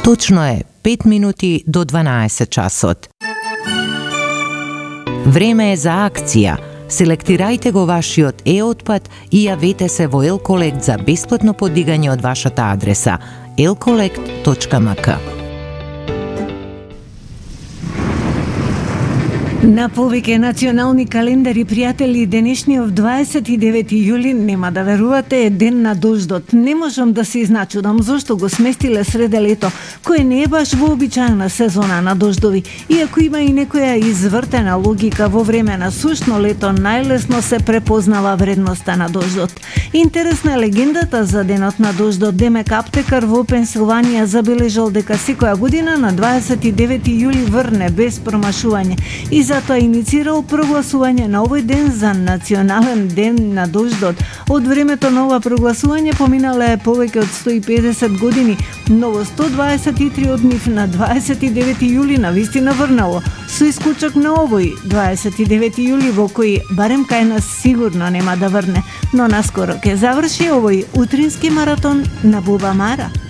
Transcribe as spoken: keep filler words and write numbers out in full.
Точно е пет минути до дванаесет часот. Време е за акција. Селектирајте го вашиот е-отпад и јавете се во Елколект за бесплатно подигање од вашата адреса елколект точка ем ка. На повеќе национални календари, пријатели, денешниот дваесет и девети јули, нема да верувате, е ден на дождот. Не можам да се изначудам зошто го сместиле среде лето, кој не е баш вообичаена сезона на дождови. Иако има и некоја извртена логика, во време на сушно лето најлесно се препознава вредноста на дождот. Интересна е легендата за денот на дождот. Демек аптекар во Пенсилванија забележал дека секоја година на дваесет и девети јули врне без промашување и затоа иницирал прогласување на овој ден за национален ден на дождот. Од времето на ова прогласување поминале повеќе од сто и педесет години, но во сто дваесет и три од нив на дваесет и девети јули навистина врнало, со исклучок на овој дваесет и девети јули во кој барем кај нас сигурно нема да врне, но наскоро ќе заврши овој утрински маратон на Буба Мара.